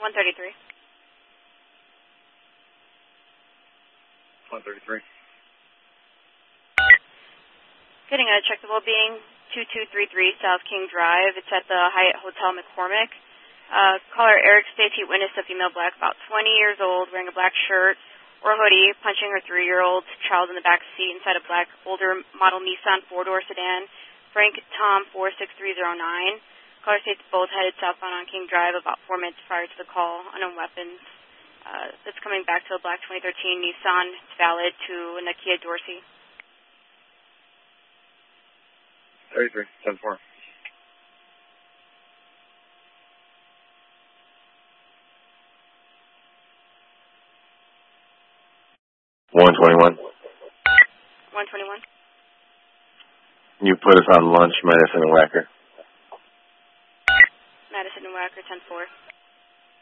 133. 133. Getting a check the well-being, 2233 South King Drive. It's at the Hyatt Hotel McCormick. Caller Eric states he witnessed a female black, about 20 years old, wearing a black shirt or hoodie, punching her 3-year-old child in the back seat inside a black, older model Nissan 4-door sedan, Frank Tom 46309. Caller states both headed southbound on King Drive about 4 minutes prior to the call. Unknown weapons. It's coming back to a black 2013 Nissan. It's valid to Nakia Dorsey. 33, 10-4. $121. 121. You put us on lunch, Madison and Wacker. Madison and Wacker, 10-4.